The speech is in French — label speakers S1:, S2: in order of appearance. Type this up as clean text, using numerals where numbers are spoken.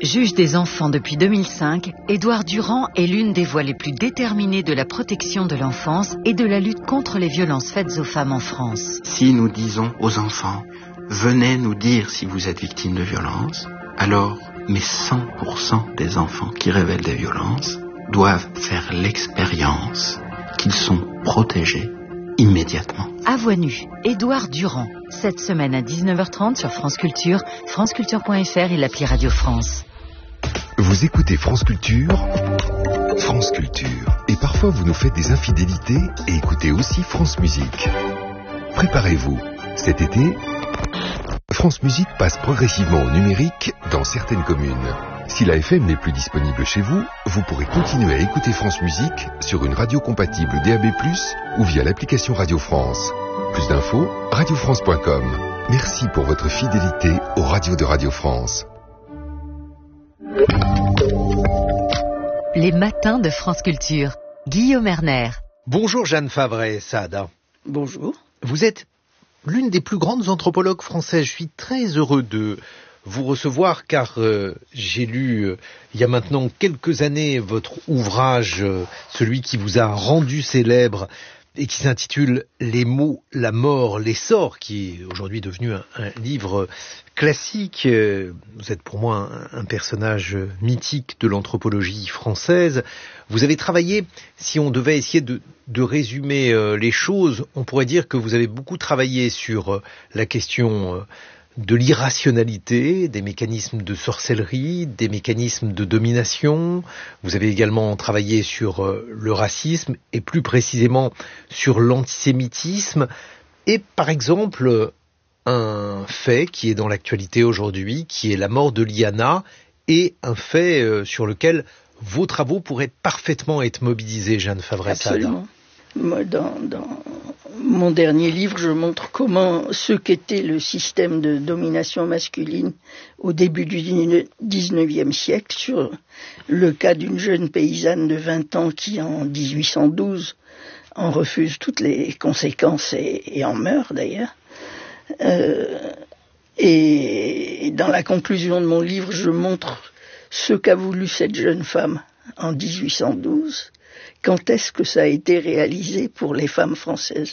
S1: Juge des enfants depuis 2005, Édouard Durand est l'une des voix les plus déterminées de la protection de l'enfance et de la lutte contre les violences faites aux femmes en France.
S2: Si nous disons aux enfants, venez nous dire si vous êtes victime de violences, alors, mais 100% des enfants qui révèlent des violences doivent faire l'expérience qu'ils sont protégés immédiatement.
S1: À voix nue, Édouard Durand, cette semaine à 19h30 sur France Culture, franceculture.fr et l'appli Radio France.
S3: Vous écoutez France Culture, France Culture. Et parfois vous nous faites des infidélités et écoutez aussi France Musique. Préparez-vous, cet été, France Musique passe progressivement au numérique dans certaines communes. Si la FM n'est plus disponible chez vous, vous pourrez continuer à écouter France Musique sur une radio compatible DAB+, ou via l'application Radio France. Plus d'infos, radiofrance.com. Merci pour votre fidélité aux radios de Radio France.
S1: Les matins de France Culture. Guillaume Erner.
S4: Bonjour Jeanne Favret-Sada.
S5: Bonjour.
S4: Vous êtes l'une des plus grandes anthropologues françaises. Je suis très heureux de vous recevoir car j'ai lu il y a maintenant quelques années votre ouvrage, celui qui vous a rendu célèbre et qui s'intitule « Les mots, la mort, l'essor », qui est aujourd'hui devenu un livre classique. Vous êtes pour moi un personnage mythique de l'anthropologie française. Vous avez travaillé, si on devait essayer de résumer les choses, on pourrait dire que vous avez beaucoup travaillé sur la question de l'irrationalité, des mécanismes de sorcellerie, des mécanismes de domination. Vous avez également travaillé sur le racisme et plus précisément sur l'antisémitisme. Et par exemple, un fait qui est dans l'actualité aujourd'hui, qui est la mort de Liana, et un fait sur lequel vos travaux pourraient parfaitement être mobilisés, Jeanne Favret-Sada.
S5: Absolument. Moi, dans mon dernier livre, je montre comment ce qu'était le système de domination masculine au début du 19e siècle, sur le cas d'une jeune paysanne de 20 ans qui, en 1812, en refuse toutes les conséquences et en meurt d'ailleurs. Et dans la conclusion de mon livre, je montre ce qu'a voulu cette jeune femme en 1812. Quand est-ce que ça a été réalisé pour les femmes françaises